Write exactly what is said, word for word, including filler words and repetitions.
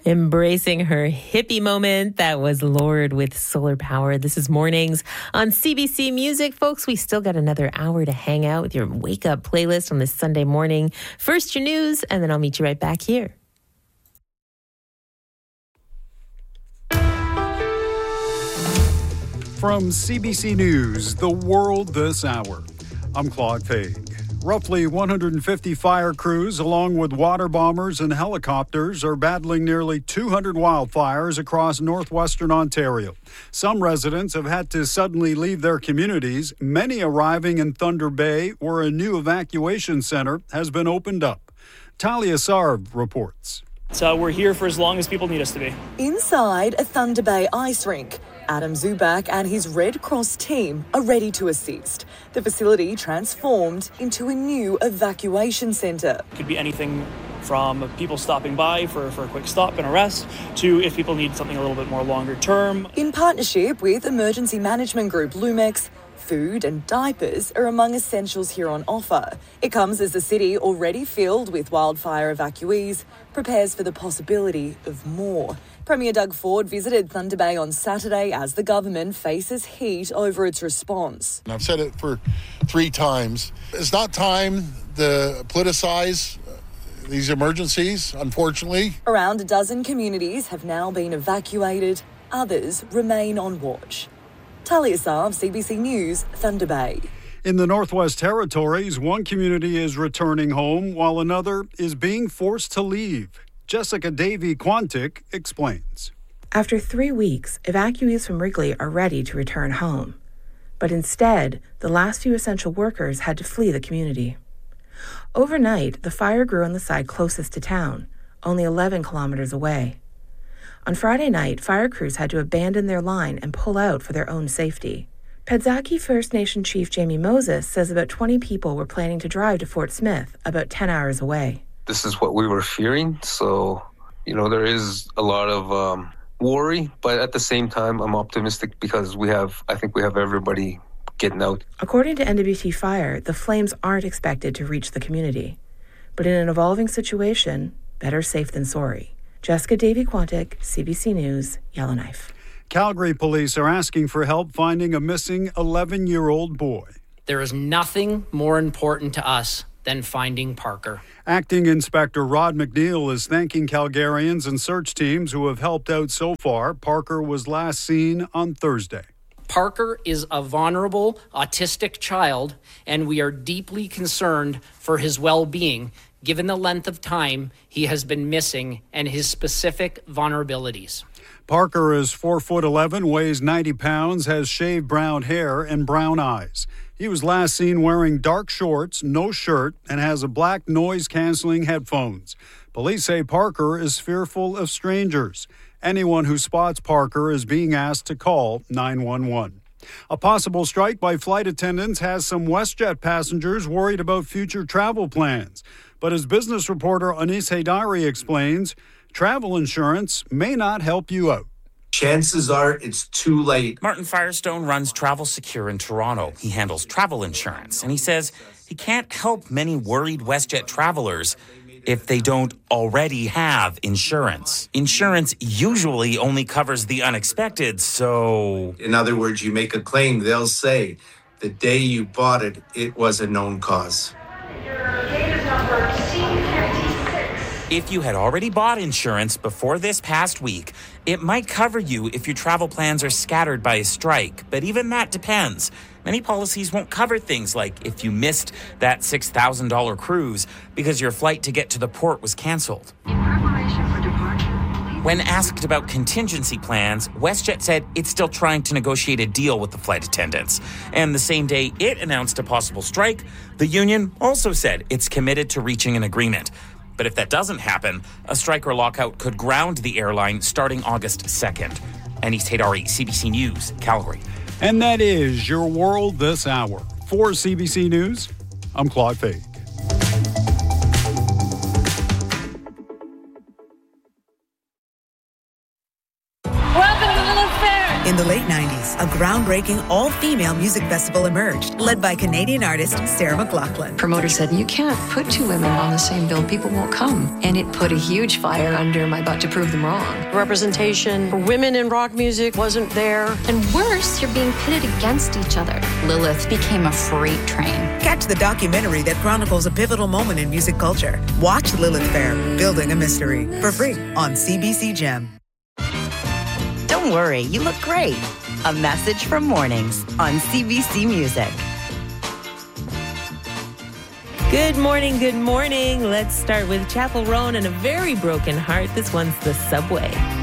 Embracing her hippie moment. That was Lorde with Solar Power. This is Mornings on C B C Music. Folks, we still got another hour to hang out with your Wake Up playlist on this Sunday morning. First, your news, and then I'll meet you right back here. From C B C News, The World This Hour, I'm Claude Faig. Roughly one hundred fifty fire crews, along with water bombers and helicopters, are battling nearly two hundred wildfires across northwestern Ontario. Some residents have had to suddenly leave their communities, many arriving in Thunder Bay, where a new evacuation center has been opened up. Talia Sarv reports. So we're here for as long as people need us to be. Inside a Thunder Bay ice rink, Adam Zubak and his Red Cross team are ready to assist. The facility transformed into a new evacuation centre. It could be anything from people stopping by for, for a quick stop and a rest to if people need something a little bit more longer term. In partnership with emergency management group Lumex, food and diapers are among essentials here on offer. It comes as the city, already filled with wildfire evacuees, prepares for the possibility of more. Premier Doug Ford visited Thunder Bay on Saturday as the government faces heat over its response. And I've said it for three times. It's not time to politicize these emergencies, unfortunately. Around a dozen communities have now been evacuated. Others remain on watch. Talia Sarv, C B C News, Thunder Bay. In the Northwest Territories, one community is returning home while another is being forced to leave. Jessica Davy-Quantick explains. After three weeks, evacuees from Wrigley are ready to return home. But instead, the last few essential workers had to flee the community. Overnight, the fire grew on the side closest to town, only eleven kilometers away. On Friday night, fire crews had to abandon their line and pull out for their own safety. Pedzaki First Nation Chief Jamie Moses says about twenty people were planning to drive to Fort Smith, about ten hours away. This is what we were fearing, so, you know, there is a lot of um, worry, but at the same time, I'm optimistic because we have, I think we have everybody getting out. According to N W T Fire, the flames aren't expected to reach the community. But in an evolving situation, better safe than sorry. Jessica Davy-Quantick, C B C News, Yellowknife. Calgary police are asking for help finding a missing eleven-year-old boy. There is nothing more important to us than finding Parker. Acting Inspector Rod McNeil is thanking Calgarians and search teams who have helped out so far. Parker was last seen on Thursday. Parker is a vulnerable, autistic child, and we are deeply concerned for his well-being, given the length of time he has been missing and his specific vulnerabilities. Parker is four foot eleven, weighs ninety pounds, has shaved brown hair and brown eyes. He was last seen wearing dark shorts, no shirt, and has a black noise-canceling headphones. Police say Parker is fearful of strangers. Anyone who spots Parker is being asked to call nine one one. A possible strike by flight attendants has some WestJet passengers worried about future travel plans. But as business reporter Anis Haidari explains, travel insurance may not help you out. Chances are it's too late. Martin Firestone runs Travel Secure in Toronto. He handles travel insurance, and he says he can't help many worried WestJet travelers if they don't already have insurance. Insurance usually only covers the unexpected, so... In other words, you make a claim, they'll say the day you bought it, it was a known cause. If you had already bought insurance before this past week, it might cover you if your travel plans are scattered by a strike, but even that depends. Many policies won't cover things like if you missed that six thousand dollars cruise because your flight to get to the port was canceled. In preparation for departure, when asked about contingency plans, WestJet said it's still trying to negotiate a deal with the flight attendants. And the same day it announced a possible strike, the union also said it's committed to reaching an agreement. But if that doesn't happen, a strike or lockout could ground the airline starting August second. Anis Haidari, C B C News, Calgary. And that is your world this hour. For C B C News, I'm Claude Faig. Welcome to the Lilith Fair. In the late nineties, a groundbreaking all-female music festival emerged, led by Canadian artist Sarah McLachlan. Promoter said, you can't put two women on the same bill. People won't come. And it put a huge fire under my butt to prove them wrong. Representation for women in rock music wasn't there. And worse, you're being pitted against each other. Lilith became a freight train. Catch the documentary that chronicles a pivotal moment in music culture. Watch Lilith Fair, Building a Mystery, for free on C B C Gem. Don't worry, you look great. A message from Mornings on C B C Music. Good morning, good morning. Let's start with Chapel Roan and A Very Broken Heart. This one's The Subway.